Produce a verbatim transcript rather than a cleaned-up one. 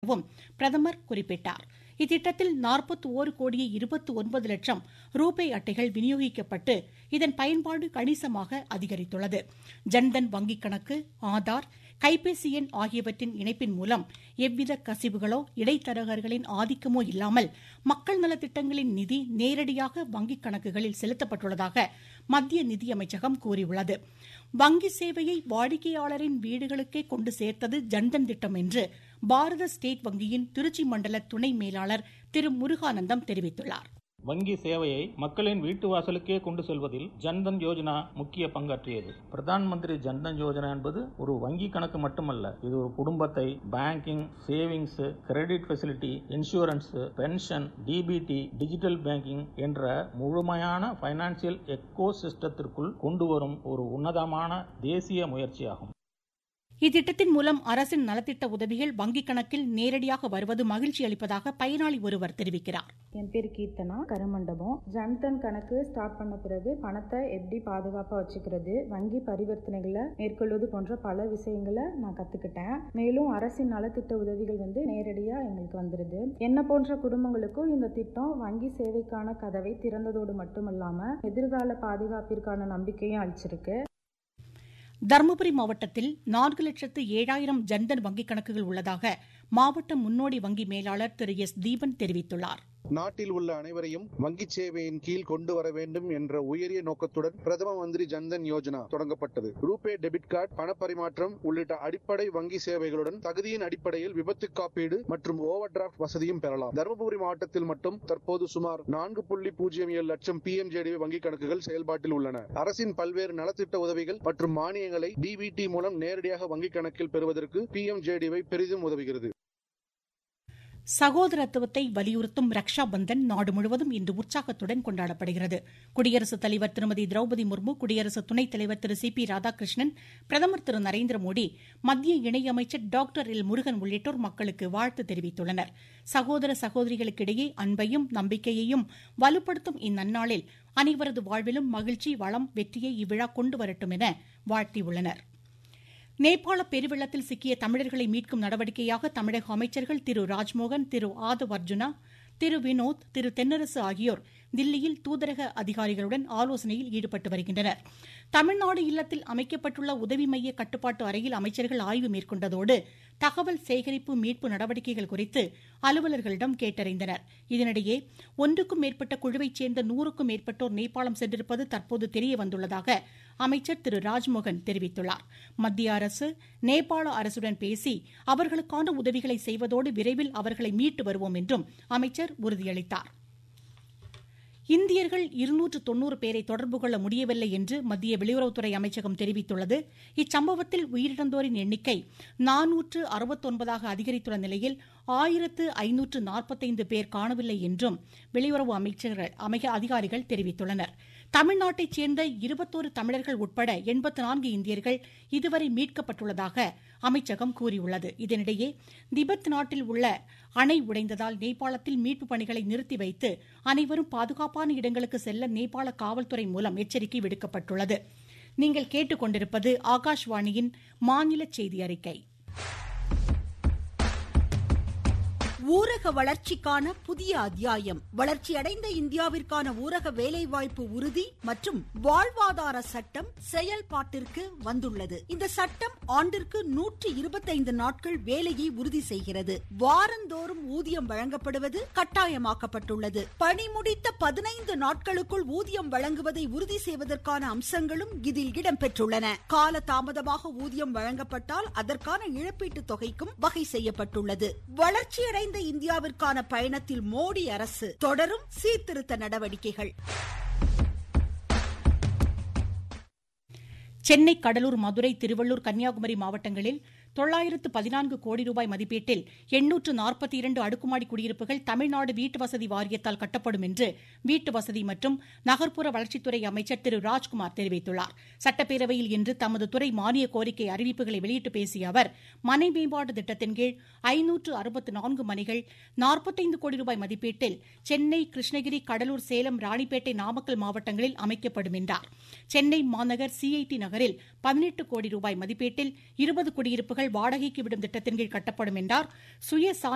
வருவதாகவும் பிரதமர் குறிப்பிட்டார். இத்திட்டத்தில் நாற்பத்தி ஒரு கோடியே இருபத்தி ஒன்பது லட்சம் ரூபே அட்டைகள் விநியோகிக்கப்பட்டு இதன் பயன்பாடு கணிசமாக அதிகரித்துள்ளது. ஜன்தன் வங்கிக் கணக்கு, ஆதார், கைபேசி எண் ஆகியவற்றின் இணைப்பின் மூலம் எவ்வித கசிவுகளோ இடைத்தரகர்களின் ஆதிக்கமோ இல்லாமல் மக்கள் நலத்திட்டங்களின் நிதி நேரடியாக வங்கிக் கணக்குகளில் செலுத்தப்பட்டுள்ளதாக மத்திய நிதியமைச்சகம் கூறியுள்ளது. வங்கி சேவையை வாடிக்கையாளரின் வீடுகளுக்கே கொண்டு சேர்த்தது ஜன்தன் திட்டம் என்று பாரத ஸ்டேட் வங்கியின் திருச்சி மண்டல துணை மேலாளர் திரு முருகானந்தம் தெரிவித்துள்ளார். வங்கி சேவையை மக்களின் வீட்டு வாசலுக்கே கொண்டு செல்வதில் ஜன்தன் யோஜனா முக்கிய பங்காற்றியது. பிரதான் மந்திரி ஜன்தன் யோஜனா என்பது ஒரு வங்கி கணக்கு மட்டுமல்ல, இது ஒரு குடும்பத்தை banking, savings, credit facility, insurance, pension, DBT, digital banking என்ற முழுமையான பைனான்சியல் எக்கோ சிஸ்டத்திற்குள் கொண்டு வரும் ஒரு உன்னதமான தேசிய முயற்சியாகும். இத்திட்டத்தின் மூலம் அரசின் நலத்திட்ட உதவிகள் வங்கிக் கணக்கில் நேரடியாக வருவது மகிழ்ச்சி அளிப்பதாக பயனாளி ஒருவர் தெரிவிக்கிறார். என் பேர் கீர்த்தனா, கருமண்டபம். ஜன்தன் கணக்கு ஸ்டார்ட் பண்ண பிறகு பணத்தை எப்படி பாதுகாப்பா வச்சுக்கிறது, வங்கி பரிவர்த்தனைகளை மேற்கொள்வது போன்ற பல விஷயங்களை நான் கத்துக்கிட்டேன். மேலும் அரசின் நலத்திட்ட உதவிகள் வந்து நேரடியா எங்களுக்கு வந்துருது. என்ன போன்ற குடும்பங்களுக்கும் இந்த திட்டம் வங்கி சேவைக்கான கதவை திறந்ததோடு மட்டுமல்லாம எதிர்கால பாதுகாப்பிற்கான நம்பிக்கையும் அளிச்சிருக்கு. தருமபுரி மாவட்டத்தில் நான்கு லட்சத்து ஏழாயிரம் ஜன்தன் வங்கிக் கணக்குகள் உள்ளதாக மாவட்ட முன்னோடி வங்கி மேலாளர் திரு எஸ் தீபன் தெரிவித்துள்ளார். நாட்டில் உள்ள அனைவரையும் வங்கி சேவையின் கீழ் கொண்டு வர வேண்டும் என்ற உயரிய நோக்கத்துடன் பிரதம மந்திரி ஜன்தன் யோஜனா தொடங்கப்பட்டது. ரூபே டெபிட் கார்டு, பணப்பரிமாற்றம் உள்ளிட்ட அடிப்படை வங்கி சேவைகளுடன் தகுதியின் அடிப்படையில் விபத்து காப்பீடு மற்றும் ஓவர் டிராப்ட் வசதியும் பெறலாம். தருமபுரி மாவட்டத்தில் மட்டும் தற்போது சுமார் நான்கு புள்ளி பூஜ்ஜியம் ஏழு லட்சம் பி எம் ஜே டி வங்கி கணக்குகள் செயல்பாட்டில் உள்ளன. அரசின் பல்வேறு நலத்திட்ட உதவிகள் மற்றும் மானியங்களை டிபிடி மூலம் நேரடியாக வங்கி கணக்கில் பெறுவதற்கு பி எம் ஜே டி பெரிதும் உதவுகிறது. சகோதரத்துவத்தை வலியுறுத்தும் ரக்ஷா பந்தன் நாடு முழுவதும் இன்று உற்சாகத்துடன் கொண்டாடப்படுகிறது. குடியரசுத் தலைவர் திருமதி திரௌபதி முர்மு, குடியரசு துணைத் தலைவர் திரு சி பி ராதாகிருஷ்ணன், பிரதமர் திரு நரேந்திர மோடி, மத்திய இணையமைச்சர் டாக்டர் எல் முருகன் உள்ளிட்டோர் மக்களுக்கு வாழ்த்து தெரிவித்துள்ளனர். சகோதர சகோதரிகளுக்கிடையே அன்பையும் நம்பிக்கையையும் வலுப்படுத்தும் இந்நன்னாளில் அனைவரது வாழ்விலும் மகிழ்ச்சி, வளம், வெற்றியை இவ்விழா கொண்டு வரட்டும் என வாழ்த்தியுள்ளனர். நேபாள பெருவெள்ளத்தில் சிக்கிய தமிழர்களை மீட்கும் நடவடிக்கையாக தமிழக அமைச்சர்கள் திரு ராஜ்மோகன், திரு ஆதவ் அர்ஜுனா, திரு வினோத், திரு தென்னரசு ஆகியோர் தில்லியில் தூதரக அதிகாரிகளுடன் ஆலோசனையில் ஈடுபட்டு வருகின்றனர். தமிழ்நாடு இல்லத்தில் அமைக்கப்பட்டுள்ள உதவி மைய கட்டுப்பாட்டு அறையில் அமைச்சர்கள் ஆய்வு மேற்கொண்டதோடு தகவல் சேகரிப்பு, மீட்பு நடவடிக்கைகள் குறித்து அலுவலர்களிடம் கேட்டறிந்தனர். இதனிடையே ஒன்றுக்கும் மேற்பட்ட குழுவைச் சேர்ந்த நூறுக்கும் மேற்பட்டோர் நேபாளம் சென்றிருப்பது தற்போது தெரியவந்துள்ளதாக அமைச்சர் திரு ராஜ்மோகன் தெரிவித்துள்ளார். மத்திய அரசு நேபாள அரசுடன் பேசி அவர்களுக்கான உதவிகளை செய்வதோடு விரைவில் அவர்களை மீட்டு வருவோம் என்றும் அமைச்சர் உறுதியளித்தார். இந்தியர்கள் இருநூற்று தொன்னூறு பேரை தொடர்பு கொள்ள முடியவில்லை என்று மத்திய வெளியுறவுத்துறை அமைச்சகம் தெரிவித்துள்ளது. இச்சம்பவத்தில் உயிரிழந்தோரின் எண்ணிக்கை நானூற்று அறுபத்தொன்பதாக அதிகரித்துள்ள நிலையில் ஆயிரத்து ஐநூற்று நாற்பத்தைந்து பேர் காணவில்லை என்றும் வெளியுறவு அமைச்சர்கள் அதிகாரிகள் தெரிவித்துள்ளனர். தமிழ்நாட்டைச் சேர்ந்த இருபத்தோரு தமிழர்கள் உட்பட எண்பத்து நான்கு இந்தியர்கள் இதுவரை மீட்கப்பட்டுள்ளதாக அமைச்சகம் கூறியுள்ளது. இதனிடையே திபெத் நாட்டில் உள்ள அணை உடைந்ததால் நேபாளத்தில் மீட்புப் பணிகளை நிறுத்தி வைத்து அனைவரும் பாதுகாப்பான இடங்களுக்கு செல்ல நேபாள காவல்துறை மூலம் எச்சரிக்கை விடுக்கப்பட்டுள்ளது. நீங்கள் கேட்டுக் கொண்டிருப்பது ஆகாஷ்வாணியின் மாநில செய்தி அறிக்கை. ஊரக வளர்ச்சிக்கான புதிய அத்தியாயம். வளர்ச்சியடைந்த இந்தியாவிற்கான ஊரக வேலைவாய்ப்பு உறுதி மற்றும் வாழ்வாதார சட்டம் செயல்பாட்டிற்கு வந்துள்ளது. இந்த சட்டம் ஆண்டிற்கு நூற்று இருபத்தைந்து நாட்கள் வேலையை உறுதி செய்கிறது. வாரந்தோறும் ஊதியம் வழங்கப்படுவது கட்டாயமாக்கப்பட்டுள்ளது. பணி முடித்த பதினைந்து நாட்களுக்குள் ஊதியம் வழங்குவதை உறுதி செய்வதற்கான அம்சங்களும் இதில் இடம்பெற்றுள்ளன. கால தாமதமாக ஊதியம் வழங்கப்பட்டால் அதற்கான இழப்பீட்டுத் தொகைக்கும் வகை செய்யப்பட்டுள்ளது. வளர்ச்சியடைந்த இந்தியாவிற்கான பயணத்தில் மோடி அரசு தொடரும் சீர்திருத்த நடவடிக்கைகள். சென்னை, கடலூர், மதுரை, திருவள்ளூர், கன்னியாகுமரி மாவட்டங்களில் தொள்ளாயிரத்து பதினான்கு கோடி ரூபாய் மதிப்பீட்டில் எண்ணூற்று நாற்பத்தி இரண்டு அடுக்குமாடி குடியிருப்புகள் தமிழ்நாடு வீட்டு வசதி வாரியத்தால் கட்டப்படும் என்று வீட்டு வசதி மற்றும் நகர்ப்புற வளர்ச்சித்துறை அமைச்சர் திரு ராஜ்குமார் தெரிவித்துள்ளார். சட்டப்பேரவையில் இன்று தமது துறை மானிய கோரிக்கை அறிவிப்புகளை வெளியிட்டு பேசிய அவர், மனை மேம்பாட்டு திட்டத்தின் கீழ் ஐநூற்று அறுபத்து நான்கு மனைகள் நாற்பத்தைந்து கோடி ரூபாய் மதிப்பீட்டில் சென்னை, கிருஷ்ணகிரி, கடலூர், சேலம், ராணிப்பேட்டை, நாமக்கல் மாவட்டங்களில் அமைக்கப்படும் என்றார். சென்னை மாநகர் சிஐடி நகரில் பதினெட்டு கோடி ரூபாய் மதிப்பீட்டில் இருபது குடியிருப்புகள் வாடகைக்கு விடும் திட்டத்தின் கீழ் கட்டப்படும் என்றார். சுய